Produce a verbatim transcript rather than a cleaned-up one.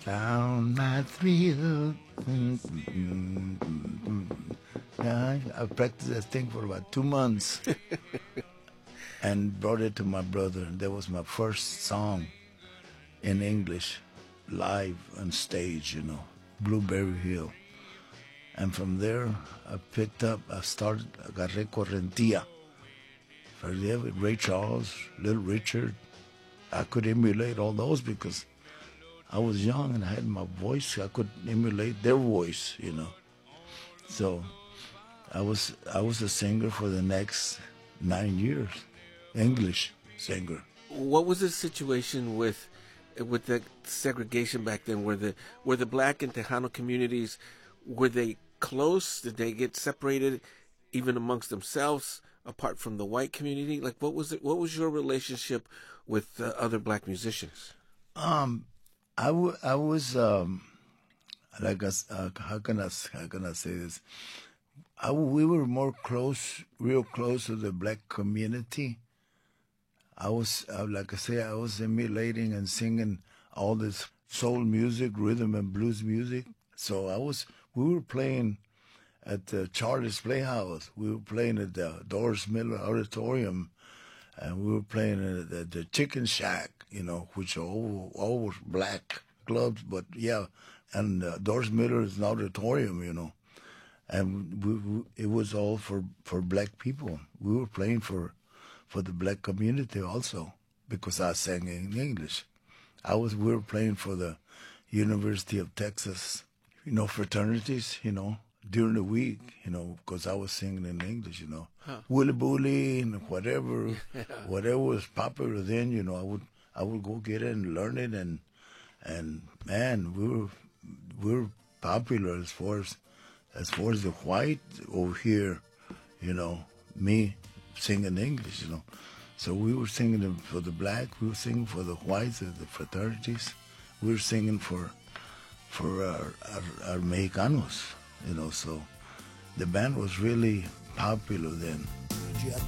Down my thrill. I I practiced that thing for about two months and brought it to my brother. That was my first song in English, live on stage, you know, Blueberry Hill. And from there, I picked up, I started, agarré correntía. For there with Ray Charles, Little Richard. I could emulate all those because I was young and I had my voice. I could emulate their voice, you know. So I was I was a singer for the next nine years, English singer. What was the situation with with the segregation back then? Were the were the black and Tejano communities, were they close? Did they get separated even amongst themselves, apart from the white community? Like, what was it? What was your relationship with uh, other black musicians? Um, I, w- I was um, like a, uh, how can I how can I say this? I, we were more close, real close to the black community. I was, uh, like I say, I was emulating and singing all this soul music, rhythm and blues music. So I was, we were playing at the Charlie's Playhouse. We were playing at the Doris Miller Auditorium, and we were playing at the, the Chicken Shack, you know, which are all, all black clubs, but yeah, and uh, Doris Miller is an auditorium, you know. And we, we, it was all for, for black people. We were playing for for the black community also, because I sang in English. I was we were playing for the University of Texas, you know, fraternities, you know, during the week, you know, because I was singing in English, you know, huh. Willy Bully and whatever, yeah. whatever was popular then, you know, I would I would go get it and learn it, and and man, we were we were popular as far as. As far as the white over here, you know, me singing English, you know. So we were singing for the black, we were singing for the whites, the fraternities. We were singing for for our, our, our Mexicanos, you know. So the band was really popular then.